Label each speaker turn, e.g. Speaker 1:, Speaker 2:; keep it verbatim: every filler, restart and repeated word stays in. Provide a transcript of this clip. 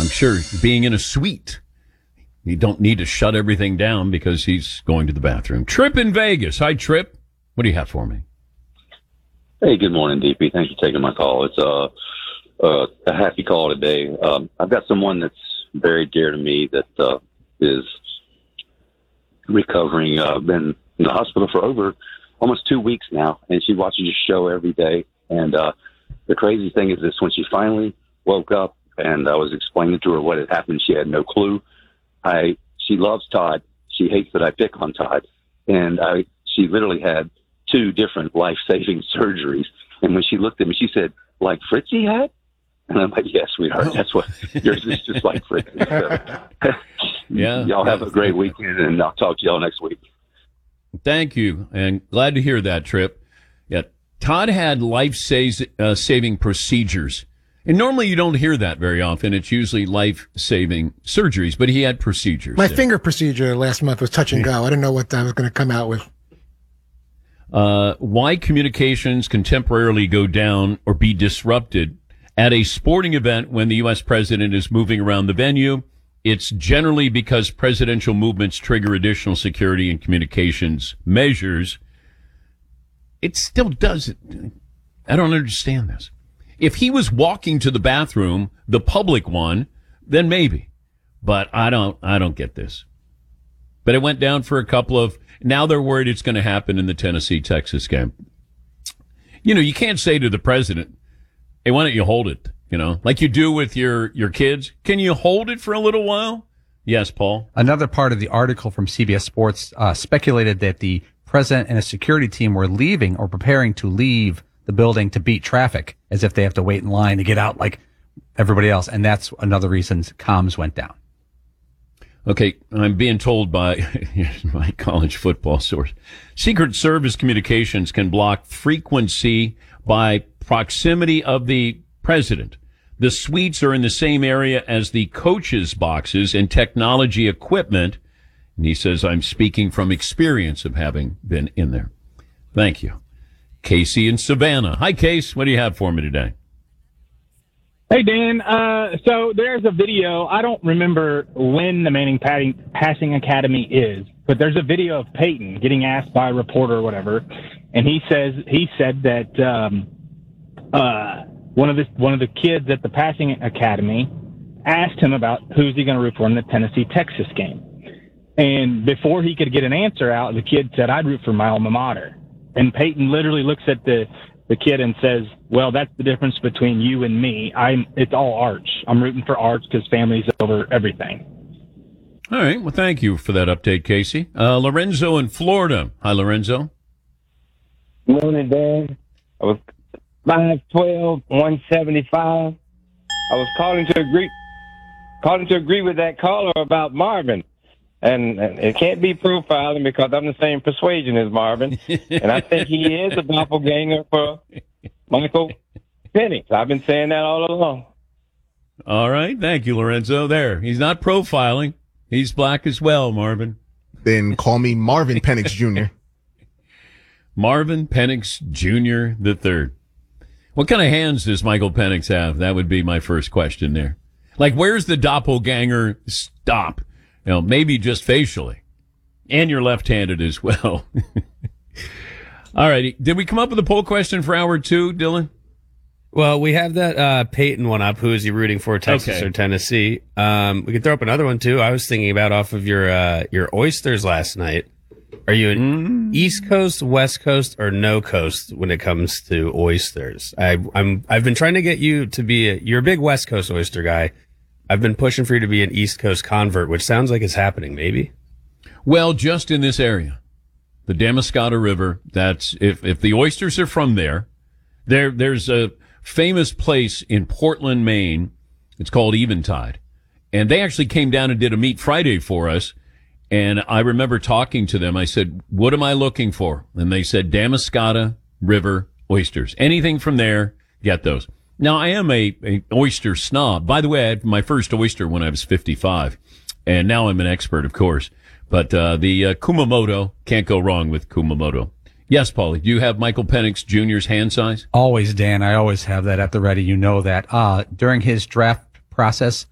Speaker 1: I'm sure being in a suite, you don't need to shut everything down because he's going to the bathroom. Trip in Vegas. Hi, Trip. What do you have for me?
Speaker 2: Hey, good morning, D P. Thanks for taking my call. It's uh, uh, a happy call today. Um, I've got someone that's very dear to me that uh, is recovering. Uh, been in the hospital for over almost two weeks now, and she watches your show every day. And uh, the crazy thing is this: when she finally woke up and I was explaining to her what had happened, she had no clue. I she loves Todd. She hates that I pick on Todd, and I she literally had two different life-saving surgeries. And when she looked at me, she said, "Like Fritzy had?" And I'm like, "Yes, sweetheart. Oh. That's what yours is, just like Fritzy." So,
Speaker 1: yeah.
Speaker 2: Y'all have a great weekend, and I'll talk to y'all next week.
Speaker 1: Thank you, and glad to hear that, Trip. Yeah, Todd had life-saving procedures. And normally you don't hear that very often. It's usually life-saving surgeries, but he had procedures.
Speaker 3: My
Speaker 1: there.
Speaker 3: finger procedure last month was touch and go. I didn't know what I was going to come out with.
Speaker 1: Uh, why communications can temporarily go down or be disrupted at a sporting event when the U S president is moving around the venue. It's generally because presidential movements trigger additional security and communications measures. It still doesn't. I don't understand this. If he was walking to the bathroom, the public one, then maybe. But I don't, I don't get this. But it went down for a couple of, now they're worried it's going to happen in the Tennessee-Texas game. You know, you can't say to the president, "Hey, why don't you hold it?" You know, like you do with your, your kids. Can you hold it for a little while? Yes, Paul.
Speaker 4: Another part of the article from C B S Sports uh, speculated that the president and a security team were leaving or preparing to leave the building to beat traffic, as if they have to wait in line to get out like everybody else. And that's another reason comms went down.
Speaker 1: Okay, I'm being told by my college football source, Secret Service communications can block frequency by proximity of the president. The suites are in the same area as the coaches' boxes and technology equipment. And he says, I'm speaking from experience of having been in there. Thank you. Casey in Savannah. Hi, Case. What do you have for me today?
Speaker 5: Hey, Dan. Uh, so there's a video. I don't remember when the Manning Passing Academy is, but there's a video of Peyton getting asked by a reporter or whatever, and he says he said that um, uh, one of the one of the kids at the Passing Academy asked him about who's he going to root for in the Tennessee-Texas game, and before he could get an answer out, the kid said, "I'd root for my alma mater." And Peyton literally looks at the, the kid and says, "Well, that's the difference between you and me. I'm it's all Arch. I'm rooting for Arch because family's over everything."
Speaker 1: All right. Well, thank you for that update, Casey. Uh, Lorenzo in Florida. Hi, Lorenzo.
Speaker 6: Good morning, Dan. I was five twelve, one seventy-five. I was calling to agree, calling to agree with that caller about Marvin. And, and it can't be profiling because I'm the same persuasion as Marvin. And I think he is a doppelganger for Michael Penix. I've been saying that all along.
Speaker 1: All right. Thank you, Lorenzo. There. He's not profiling. He's black as well, Marvin.
Speaker 7: Then call me Marvin Penix Junior
Speaker 1: Marvin Penix Junior the third. What kind of hands does Michael Penix have? That would be my first question there. Like, where's the doppelganger stop? You know, maybe just facially. And you're left-handed as well. All righty. Did we come up with a poll question for hour two, Dylan?
Speaker 8: Well, we have that uh, Peyton one up. Who is he rooting for, Texas okay. or Tennessee? Um, we could throw up another one, too. I was thinking about off of your uh, your oysters last night. Are you an mm. East Coast, West Coast, or no coast when it comes to oysters? I, I'm, I've been trying to get you to be a, you're a big West Coast oyster guy. I've been pushing for you to be an East Coast convert, which sounds like it's happening, maybe.
Speaker 1: Well, just in this area, the Damariscotta River, that's, if, if the oysters are from there, there, there's a famous place in Portland, Maine. It's called Eventide. And they actually came down and did a Meat Friday for us. And I remember talking to them. I said, what am I looking for? And they said, Damariscotta River oysters. Anything from there, get those. Now, I am a, a oyster snob. By the way, I had my first oyster when I was fifty-five. And now I'm an expert, of course. But uh, the uh, Kumamoto, can't go wrong with Kumamoto. Yes, Paulie, do you have Michael Penix Junior's hand size?
Speaker 4: Always, Dan. I always have that at the ready. You know that. Uh, during his draft process,